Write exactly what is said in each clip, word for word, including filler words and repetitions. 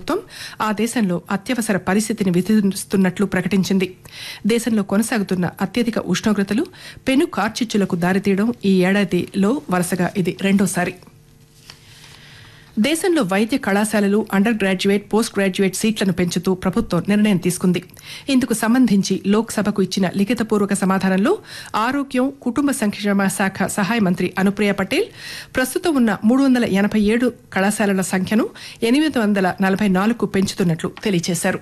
ప్రభుత్వం ఆ దేశంలో అత్యవసర పరిస్థితిని విధిస్తున్నట్లు ప్రకటించింది. దేశంలో కొనసాగుతున్న అత్యధిక ఉష్ణోగ్రతలు పెను కార్చిచ్చులకు దారితీయడం ఈ ఏడాదిలో వరుసగా ఇది రెండోసారి. దేశంలో వైద్య కళాశాలలు అండర్ గ్రాడ్యుయేట్ పోస్ట్ గ్రాడ్యుయేట్ సీట్లను పెంచుతూ ప్రభుత్వం నిర్ణయం తీసుకుంది. ఇందుకు సంబంధించి లోక్సభకు ఇచ్చిన లిఖితపూర్వక సమాధానంలో ఆరోగ్యం కుటుంబ సంక్షేమ శాఖ సహాయ మంత్రి అనుప్రియ పటేల్ ప్రస్తుతం ఉన్న మూడు వందల ఎనభై ఏడు కళాశాలల సంఖ్యను ఎనిమిది వందల నలభై నాలుగుకు పెంచుతున్నట్లు తెలియజేశారు.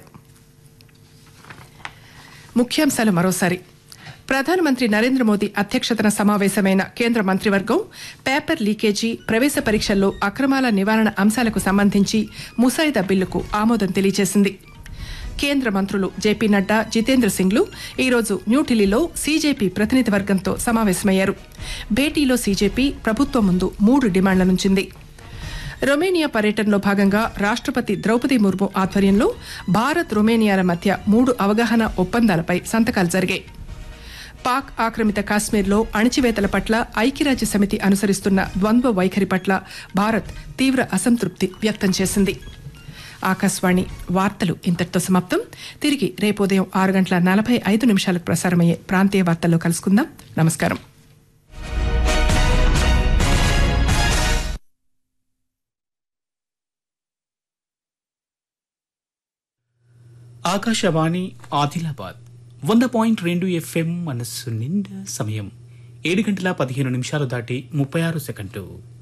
ముఖ్యాంశాలు మరోసారి. ప్రధానమంత్రి నరేంద్ర మోదీ అధ్యక్షతన సమావేశమైన కేంద్ర మంత్రివర్గం పేపర్ లీకేజీ ప్రవేశ పరీక్షల్లో అక్రమాల నివారణ అంశాలకు సంబంధించి ముసాయిదా బిల్లుకు ఆమోదం తెలియజేసింది. కేంద్ర మంత్రులు జేపీ నడ్డా జితేంద్ర సింగ్లు ఈరోజు న్యూఢిల్లీలో సీజేపీ ప్రతినిధి వర్గంతో సమావేశమయ్యారు. భేటీలో సీజేపీ ప్రభుత్వం ముందు మూడు డిమాండ్లనుంచింది. రొమేనియా పర్యటనలో భాగంగా రాష్ట్రపతి ద్రౌపది ముర్ము ఆధ్వర్యంలో భారత్ రొమేనియాల మధ్య మూడు అవగాహన ఒప్పందాలపై సంతకాలు జరిగాయి. పాక్ ఆక్రమిత కాశ్మీర్లో అణిచివేతల పట్ల ఐక్యరాజ్య సమితి అనుసరిస్తున్న ద్వంద్వ వైఖరి పట్ల భారత్ తీవ్ర అసంతృప్తి వ్యక్తం చేసింది. ఆకాశవాణి వార్తలు ఇంతటితో సమాప్తం. తిరిగి రేపు ఉదయం ఆరు గంటల నలభై ఐదు నిమిషాలకు ప్రసారమయ్యే ప్రాంతీయ వార్తల్లో కలుసుకుందాం. నమస్కారం. ఆకాశవాణి ఆదిలాబాద్ వంద పాయింట్ రెండు ఎఫ్ఎం మనస్సు నిండా సమయం ఏడు గంటల పదిహేను నిమిషాలు దాటి ముప్పై ఆరు సెకండ్లు.